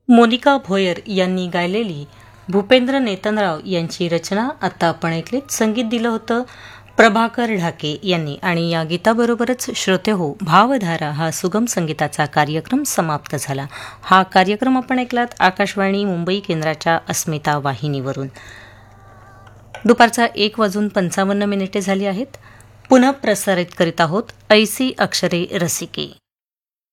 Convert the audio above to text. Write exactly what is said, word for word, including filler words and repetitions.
मोनिका भोयर यांनी गायलेली भूपेंद्र नेतनराव यांची रचना आता आपण ऐकलीत. संगीत दिलं होतं प्रभाकर ढाके यांनी. आणि या गीताबरोबरच श्रोते हो, भावधारा हा सुगम संगीताचा कार्यक्रम समाप्त झाला. हा कार्यक्रम आपण ऐकलात आकाशवाणी मुंबई केंद्राच्या अस्मिता वाहिनीवरून. दुपारचा एक वाजून पंचावन्न मिनिटे झाली आहेत. पुनः प्रसारित करीत आहोत ऐसी अक्षरे रसिके.